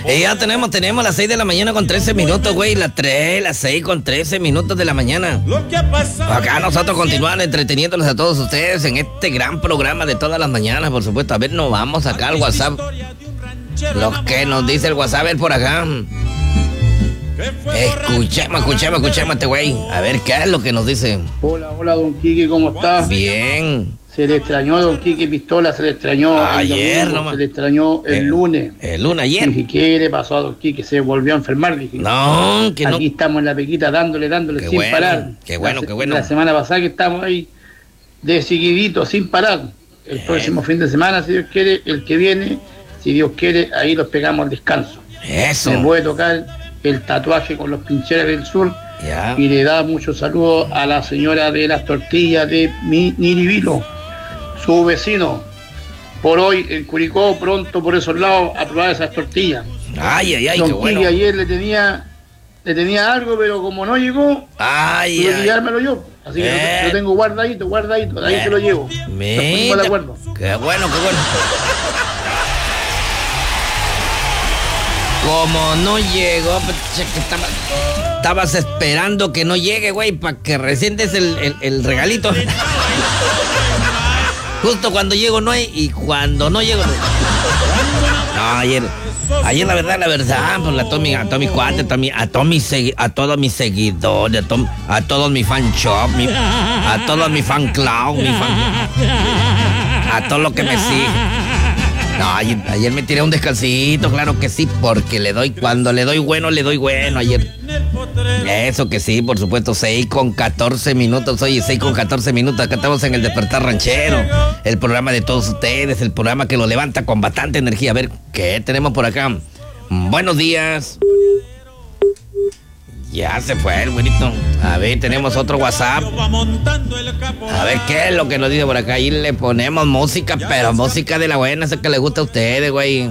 Y ya tenemos las 6 de la mañana con 13 minutos, güey. Las 6 con 13 minutos de la mañana. Acá nosotros continuamos entreteniéndolos a todos ustedes en este gran programa de todas las mañanas, por supuesto. A ver, nos vamos acá al WhatsApp. Lo que nos dice el WhatsApp, a ver por acá. Escuchemos a este güey. A ver, ¿qué es lo que nos dice? Hola, don Quique, ¿cómo estás? Bien. Se le extrañó, don Quique Pistola, se le extrañó ayer, domingo, nomás. Se le extrañó el lunes. El lunes, ayer. Dije, ¿qué le pasó a don Quique? Se volvió a enfermar, dije. No, que no. Aquí estamos en la pequita dándole qué sin parar. Qué bueno. La semana pasada que estamos ahí de seguidito, sin parar. El próximo fin de semana, si Dios quiere, el que viene, si Dios quiere, ahí los pegamos al descanso. Eso. Me puede tocar el tatuaje con los pincheras del sur. Ya. Y le da muchos saludos a la señora de las tortillas de Niribilo, su vecino. Por hoy en Curicó, pronto por esos lados, a probar esas tortillas. Ay, don qué bueno. Quique ayer le tenía algo, pero como no llegó, tuve que llevármelo yo. Así que lo tengo guardadito, de ahí se lo llevo. Mira, de acuerdo. Qué bueno. Como no llegó, estabas esperando que no llegue, güey, para que recién des el regalito. Justo cuando llego no hay, y cuando no llego... No, ayer la verdad, pues a todos mis cuates, a todos mis seguidores, a todos mis fan shop, a todos mis fan club, a todos los que me siguen. No, ayer me tiré un descansito, claro que sí, porque cuando le doy bueno ayer. Eso que sí, por supuesto, 6 con 14 minutos, oye, 6 con 14 minutos, acá estamos en el Despertar Ranchero, el programa de todos ustedes, el programa que lo levanta con bastante energía. A ver, ¿qué tenemos por acá? Buenos días. Ya se fue el güerito. A ver, tenemos otro WhatsApp. A ver, ¿qué es lo que nos dice por acá? Ahí le ponemos música, pero música de la buena, esa que le gusta a ustedes, güey.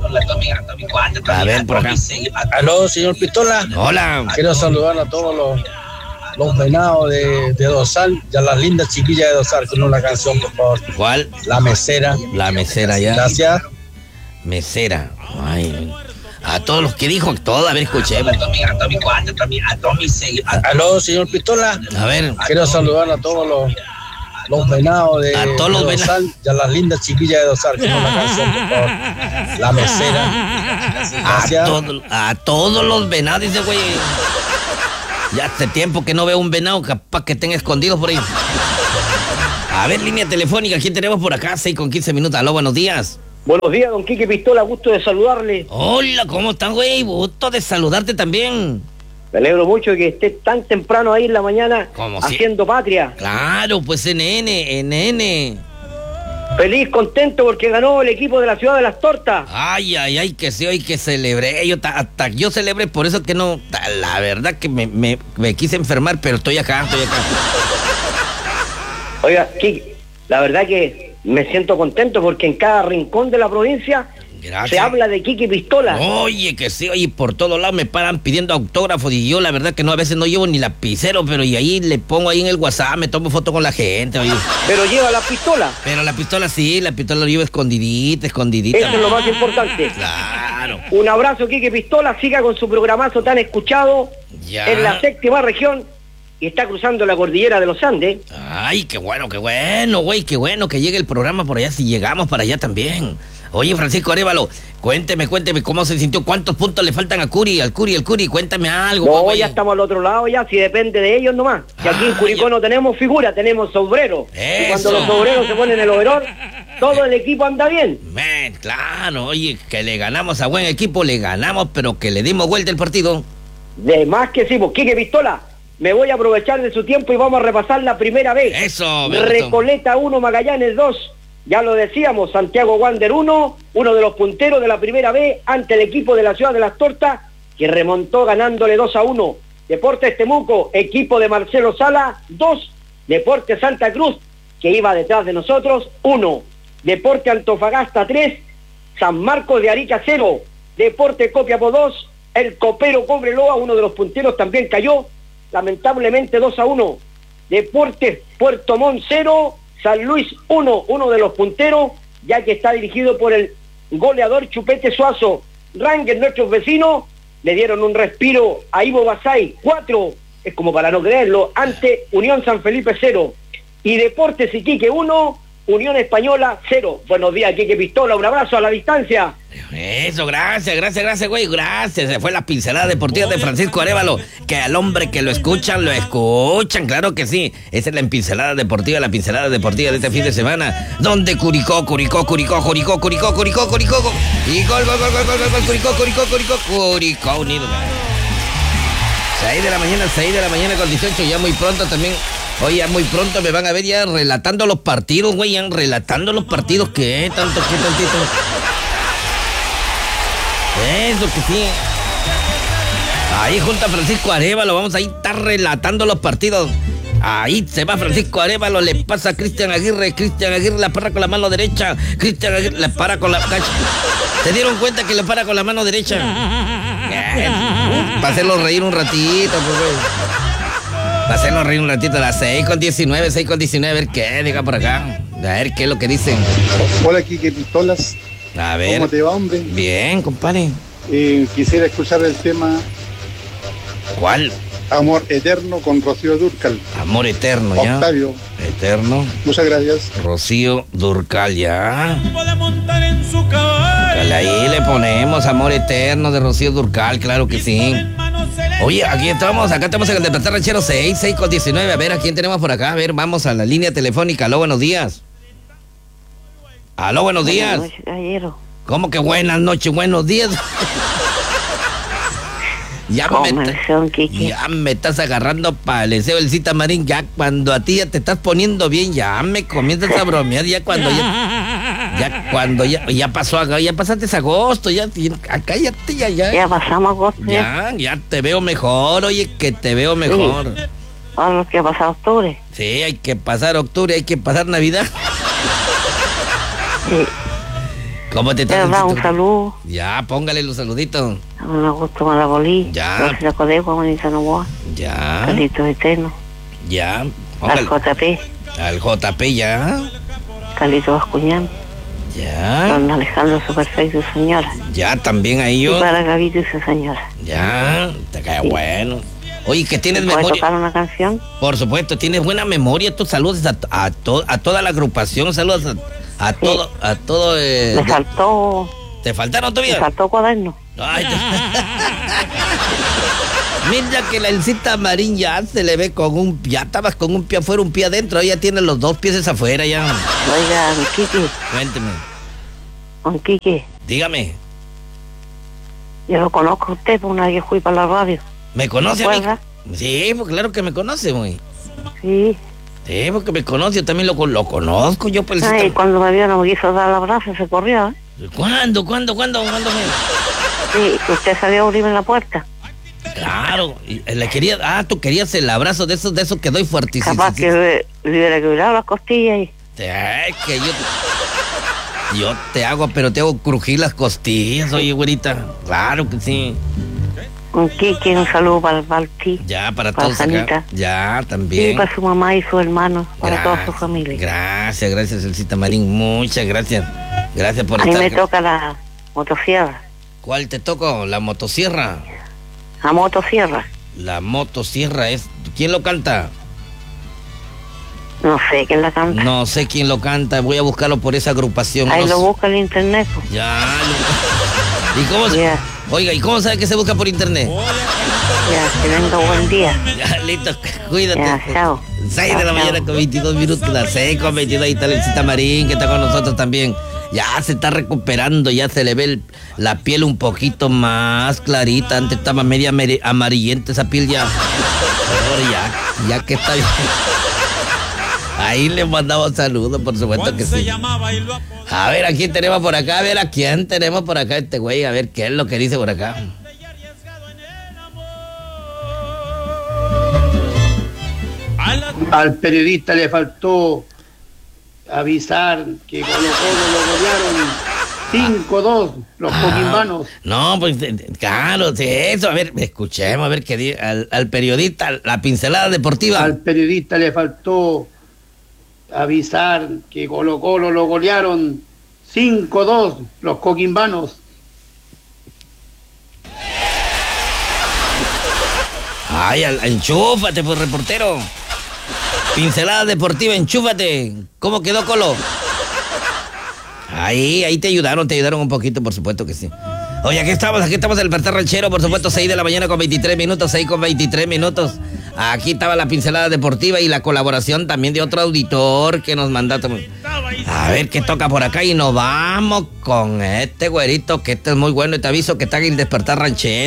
A ver, por acá. Aló, señor Pistola. Hola. Quiero saludar a todos los venados de Dosal y a las lindas chiquillas de Dosal con una canción, por favor. ¿Cuál? La Mesera. La Mesera, ya. Gracias. Mesera. Ay. A todos los que dijo, a ver, escuchemos. A todos mis seguidores. Aló, señor Pistola. A ver. Quiero saludar a todos los venados de Dosal y a las lindas chiquillas de Dosal con una canción, por favor. La Mesera. Gracias. A todos los venados, dice güey. Ya hace tiempo que no veo un venado, capaz que estén escondidos por ahí. A ver, línea telefónica, ¿quién tenemos por acá? 6 con 15 minutos. Aló, buenos días. Buenos días, don Quique Pistola, gusto de saludarle. Hola, ¿cómo están, güey? Gusto de saludarte también. Me alegro mucho de que esté tan temprano ahí en la mañana haciendo patria. Claro, pues NN. Feliz, contento porque ganó el equipo de la Ciudad de las Tortas. Ay, que sí, hoy que celebré. Hasta yo celebré, por eso que no... La verdad que me quise enfermar, pero estoy acá. Oiga, Quique, la verdad que me siento contento porque en cada rincón de la provincia se habla de Quique Pistola. Oye, que sí, oye, por todos lados me paran pidiendo autógrafos y yo la verdad que no, a veces no llevo ni lapicero, pero y ahí le pongo ahí en el WhatsApp, me tomo foto con la gente, oye. Pero lleva la pistola. Pero la pistola sí, la pistola lo llevo escondidita. Eso es lo más importante. Claro. Un abrazo, Quique Pistola, siga con su programazo tan escuchado en la 7ª región. Y está cruzando la cordillera de los Andes. Ay, qué bueno, güey, qué bueno que llegue el programa por allá, si llegamos para allá también. Oye, Francisco Arévalo, cuénteme cómo se sintió, cuántos puntos le faltan al Curi, cuéntame algo. No, güey. Ya estamos al otro lado ya, si depende de ellos nomás. Que aquí en Curicó no tenemos figura, tenemos obreros. Y cuando los obreros se ponen el overol, todo el equipo anda bien. Claro, oye, que le ganamos a buen equipo, pero que le dimos vuelta el partido. De más que sí, pues, Quique Pistola. Me voy a aprovechar de su tiempo y vamos a repasar la primera vez. Eso, Recoleta 1, Magallanes 2. Ya lo decíamos, Santiago Wander 1, uno de los punteros de la primera vez ante el equipo de la Ciudad de las Tortas, que remontó ganándole 2-1. Deportes Temuco, equipo de Marcelo Sala, 2. Deportes Santa Cruz, que iba detrás de nosotros, 1. Deporte Antofagasta 3. San Marcos de Arica 0. Deporte Copiapó 2. El Copero Cobreloa, uno de los punteros, también cayó. Lamentablemente 2-1. Deportes Puerto Montt 0, San Luis 1, uno de los punteros, ya que está dirigido por el goleador Chupete Suazo. Rangers, nuestros vecinos, le dieron un respiro a Ivo Basay, 4, es como para no creerlo, ante Unión San Felipe 0. Y Deportes Iquique 1, Unión Española 0. Buenos días, Quique Pistola, un abrazo a la distancia. Eso, gracias, güey, gracias. Se fue la pincelada deportiva de Francisco Arévalo, que al hombre que lo escuchan, claro que sí. Esa es la pincelada deportiva de este fin de semana, donde Curicó, y gol, Curicó unido. 6 de la mañana con 18, ya muy pronto también. Oye, muy pronto me van a ver ya relatando los partidos, güey, ¿qué? Tantito. Eso que sí. Ahí junto a Francisco Arévalo, vamos a estar relatando los partidos. Ahí se va Francisco Arévalo, le pasa a Cristian Aguirre la para con la mano derecha, Cristian Aguirre le para con la... ¿Se dieron cuenta que le para con la mano derecha? Para hacerlo reír un ratito, pues, güey. Para hacerlo reír un ratito, a las 6:19, a ver qué, diga por acá. A ver qué es lo que dicen. Hola, Quique Pistolas. A ver. ¿Cómo te va, hombre? Bien, compadre. Quisiera escuchar el tema... ¿Cuál? Amor Eterno con Rocío Dúrcal. Amor Eterno, ya. Octavio. Eterno. Muchas gracias. Rocío Dúrcal, ya. Ahí le ponemos Amor Eterno de Rocío Dúrcal, claro que sí. Oye, acá estamos en el Despertar Ranchero 6:19. A ver, ¿a quién tenemos por acá? A ver, vamos a la línea telefónica. Aló, buenos días. Aló, buenos días. Buenas noches, caballero. ¿Cómo que buenas noches, buenos días? Ya me estás agarrando para el deseo del Cita Marín. Ya cuando a ti ya te estás poniendo bien, ya me comienzas a bromear. Ya cuando ya pasó, ya pasaste agosto, ya cállate, ya. Ya pasamos agosto. Ya te veo mejor, oye, que te veo mejor. Sí. Ahora que ha pasado octubre. Sí, hay que pasar octubre, hay que pasar Navidad. Sí. ¿Cómo te estás? Un saludo. Ya, póngale los saluditos. Un Augusto Malabolí. Ya. Rosita Codejo, Manita Novoa. Ya. Carlitos Eterno. Ya. Póngale. Al JP. Al JP, ya. Carlitos Bascuñán. Ya. Don Alejandro su perfecto, su señora. Ya, también ahí yo. Y para Gavito y su señora. Ya, te cae sí. Bueno. Oye, que tienes memoria. ¿Puedes tocar una canción? Por supuesto, tienes buena memoria. Tú saludos a toda la agrupación, saludos a todo. Me faltó. ¿Te faltaron todavía? Me faltó cuaderno. Ay, mira que la Elcita Marín ya se le ve con un pie. Ya estabas con un pie afuera, un pie adentro. Ya tiene los dos pies afuera ya. Oiga, don Quique. Cuénteme. Don Quique. Dígame. Yo lo conozco a usted, por una vez que fui para la radio. ¿Me conoce a mí? Sí, pues claro que me conoce, güey. Sí. Sí, porque me conoce, yo también lo conozco yo. Pues, ay, cuando me vio no me quiso dar el abrazo, se corrió, ¿eh? ¿Cuándo? Sí, usted sabía abrirme la puerta. Claro, le quería, tú querías el abrazo de esos que doy fuertísimo. Capaz que le hubiera quebrado las costillas y... que yo te hago, pero te hago crujir las costillas, oye, güerita. Claro que sí. Un Quique, un saludo para el tío. Ya, para todos acá. Ya, también. Sí, para su mamá y su hermano, para toda su familia. Gracias, Elcita Marín, muchas gracias. Gracias por estar. A mí me toca la motosierra. ¿Cuál te tocó? ¿La motosierra? La motosierra. La motosierra es... ¿Quién lo canta? No sé quién la canta. No sé quién lo canta, voy a buscarlo por esa agrupación. Ahí lo busca en internet. Ya. ¿Y cómo se... Oiga, ¿y cómo sabe que se busca por internet? Ya, que venga buen día. Ya, listo, cuídate. Ya, chao. 6 de la mañana con 22 minutos, las 6:22, ahí está la Elcita Marín, que está con nosotros también. Ya se está recuperando, ya se le ve la piel un poquito más clarita. Antes estaba media amarillenta esa piel ya. Ahora ya que está bien. Ahí le mandamos saludos, por supuesto que sí. A ver, ¿a quién tenemos por acá? A ver, ¿a quién tenemos por acá este güey? A ver, ¿qué es lo que dice por acá? Al periodista le faltó avisar que Colo Colo lo golearon 5-2 los coquimbanos. No, pues claro, eso. A ver, escuchemos, a ver qué dice al periodista, la pincelada deportiva. Al periodista le faltó avisar que Colo Colo lo golearon 5-2 los coquimbanos. Ay, enchúfate, pues, reportero. Pincelada deportiva, enchúfate. ¿Cómo quedó, Colo? Ahí te ayudaron un poquito, por supuesto que sí. Oye, aquí estamos el Despertar Ranchero, por supuesto, 6 de la mañana con 23 minutos, 6 con 23 minutos. Aquí estaba la pincelada deportiva y la colaboración también de otro auditor que nos manda. A ver qué toca por acá y nos vamos con este güerito, que este es muy bueno y te aviso que está en el Despertar Ranchero.